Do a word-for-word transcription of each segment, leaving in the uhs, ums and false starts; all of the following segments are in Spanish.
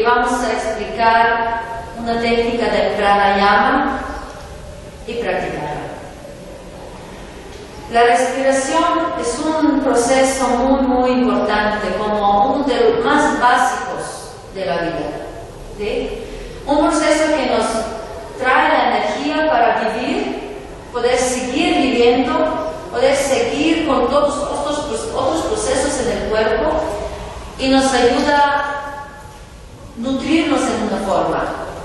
vamos a explicar una técnica de pranayama y practicarla. La respiración es un proceso muy, muy importante, como uno de los más básicos de la vida, ¿sí? Un proceso que nos trae la energía para vivir, poder seguir viviendo, poder seguir con todos estos otros procesos en el cuerpo y nos ayuda a nutrirnos en una forma.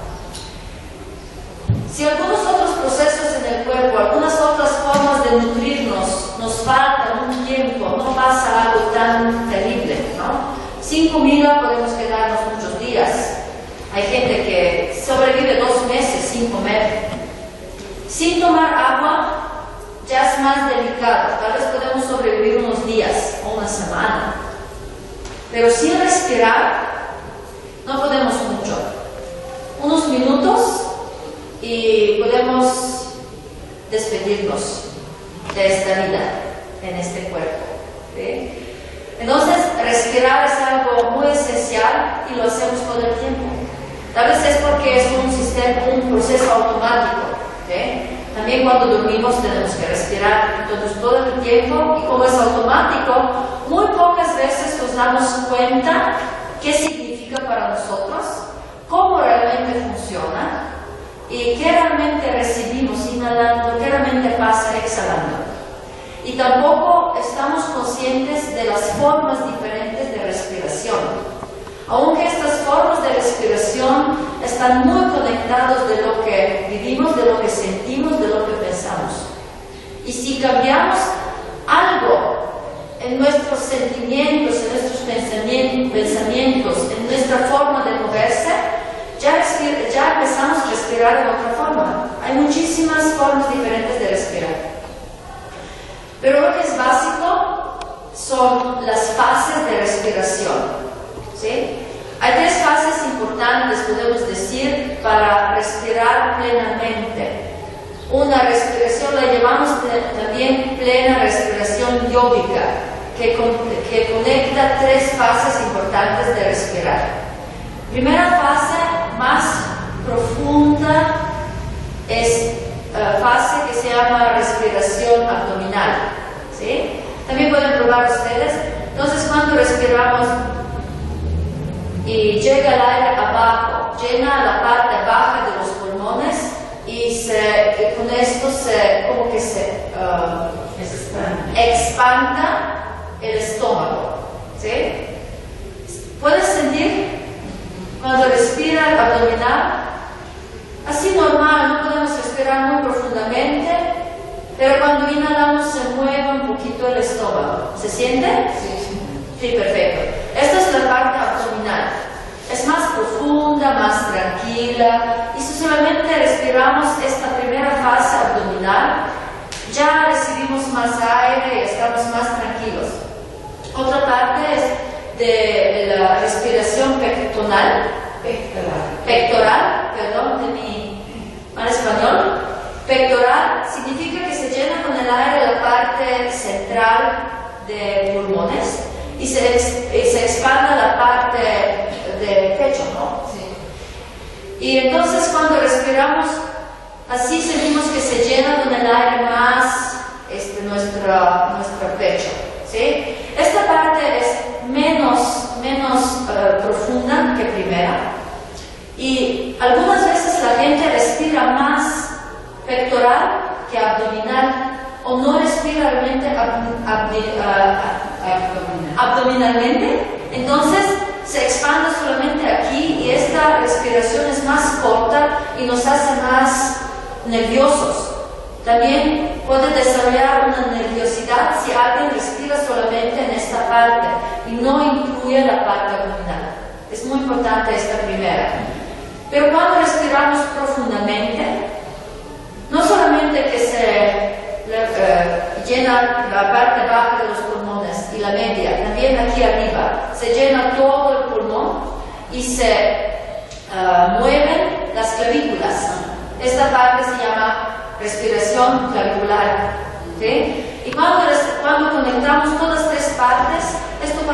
Si algunos otros procesos en el cuerpo, algunas otras formas de nutrirnos nos faltan un tiempo, no pasa algo tan terrible, ¿no? Sin comida podemos quedarnos muchos días. Hay gente que sobrevive dos meses sin comer. Sin tomar agua ya es más delicado. Tal vez podemos sobrevivir unos días o una semana. Pero sin respirar no podemos mucho. Unos minutos y podemos despedirnos de esta vida, en este cuerpo, ¿sí? Entonces, respirar es algo muy esencial y lo hacemos todo el tiempo. Tal vez es porque es un sistema, un proceso automático, ¿sí? También cuando dormimos tenemos que respirar, entonces todo el tiempo, y como es automático, muy pocas veces nos damos cuenta qué significa para nosotros, cómo realmente funciona y qué realmente recibimos inhalando, qué realmente pasa exhalando. Y tampoco estamos conscientes de las formas diferentes de respiración. Aunque estas formas de respiración están muy conectadas de lo que vivimos, de lo que sentimos, de lo que pensamos. Y si cambiamos algo en nuestros sentimientos, en nuestros pensamientos, en nuestra forma de moverse, ya, ya empezamos a respirar de otra forma. Hay muchísimas formas diferentes de respirar. Pero lo que es básico son las fases de respiración, ¿sí? Hay tres fases importantes, podemos decir, para respirar plenamente. Una respiración la llamamos también plena respiración yógica, que, que conecta tres fases importantes de respirar. Primera fase más profunda es uh, fase que se llama respiración abdominal, ¿sí? También pueden probar ustedes. Entonces, cuando respiramos y llega el aire abajo, llena la parte baja de los pulmones y, se, y con esto se, como que se uh, expanda el estómago, ¿sí? ¿Puedes sentir? Cuando respira abdominal, así normal, no podemos respirar muy profundamente, pero cuando inhalamos se mueve un poquito el estómago. ¿Se siente? Sí. Sí, perfecto. Esta es la parte abdominal. Es más profunda, más tranquila. Y si solamente respiramos esta primera fase abdominal, ya recibimos más aire y estamos más tranquilos. Otra parte es de la respiración pectoral, pectoral, pectoral, perdón, de mi mal español. Pectoral significa que se llena con el aire la parte central de pulmones y se, y se expanda la parte del pecho, ¿no? Sí. Y entonces cuando respiramos así sentimos que se llena con el aire más este, nuestro, nuestro pecho, ¿sí? Esta parte es menos, menos uh, profunda que primera y algunas veces la gente respira más pectoral que abdominal o no respira realmente ab, ab, uh, uh, abdominalmente, entonces se expande solamente aquí y esta respiración es más corta y nos hace más nerviosos. También puede desarrollar una nerviosidad si alguien respira solamente en esta parte y no incluye la parte abdominal. Es muy importante esta primera. Pero cuando respiramos profundamente, no solamente que se uh, llena la parte baja de los pulmones y la media, también aquí arriba, se llena todo el pulmón y se uh, mueven las clavículas. Esta parte se llama respiración clavicular, ¿sí? Y cuando, cuando conectamos todas las tres partes, esto